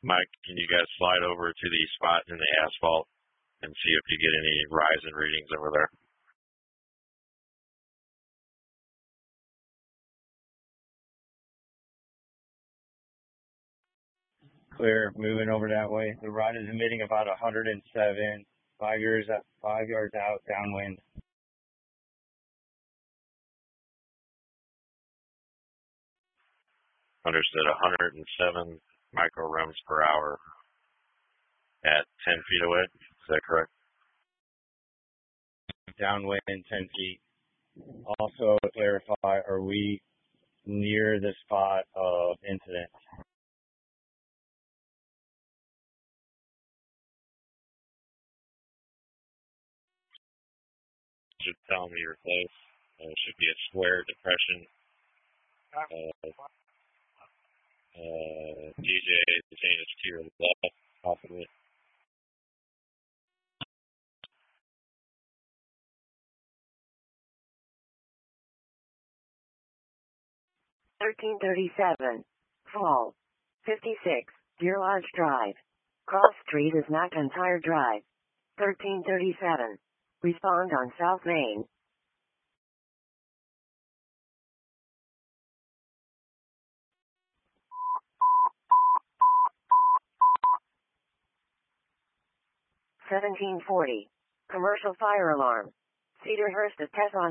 Mike, can you guys slide over to the spot in the asphalt and see if you get any rise in readings over there? Clear, moving over that way. The rod is emitting about 107, 5 yards out, downwind. Understood. 107 microrems per hour at 10 feet away. Is that correct? Downwind 10 feet. Also, to clarify, are we near the spot of incident? Should tell me you're close. Should be a square depression. DJ, the chain is to your left, possibly. (1337) Fall 56 Deer Lodge Drive. Cross Street is McIntyre Drive. 1337. Respond on South Main. (1740) Commercial fire alarm. Cedarhurst at Tesson